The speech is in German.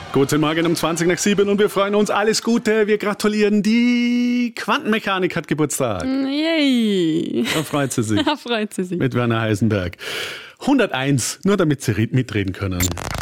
Guten Morgen um 7:20 und wir freuen uns. Alles Gute, wir gratulieren. Die Quantenmechanik hat Geburtstag. Yay. Da freut sie sich. Da freut sie sich. Mit Werner Heisenberg. 101, nur damit Sie mitreden können.